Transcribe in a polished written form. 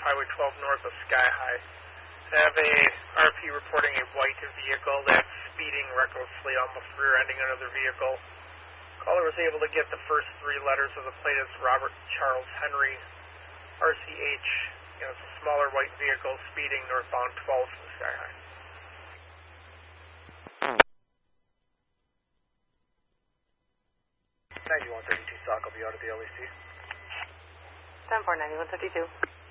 Highway 12 north of Sky High. I have a RP reporting a white vehicle that's speeding recklessly, almost rear-ending another vehicle. Caller was able to get the first three letters of the plate as Robert Charles Henry, RCH. It's a smaller white vehicle speeding northbound 12 from Sky High. 9132 SOC will be out of the LEC. 10-4, 9152.